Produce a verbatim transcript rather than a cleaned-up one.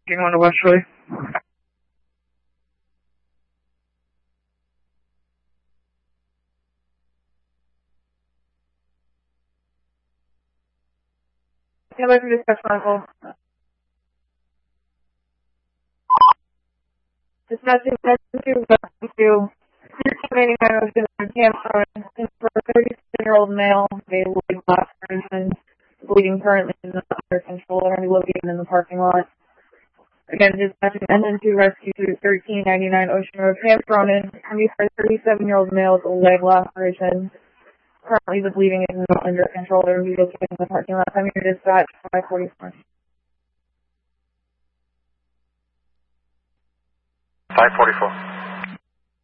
going to West Shore. I'd like to discuss Marvel. Discussing two rescue thirteen eighty-nine Ocean Camp for a thirty-seven-year-old male made a leg laceration, bleeding currently in the under control, already located in the parking lot. Again, dispatching engine two rescue to thirteen ninety-nine Ocean Road, Camp Cronin, for a thirty-seven-year-old male with a leg laceration. Currently, the bleeding is not under control. They're located in the parking lot. I'm here to dispatch five forty-four. five forty-four.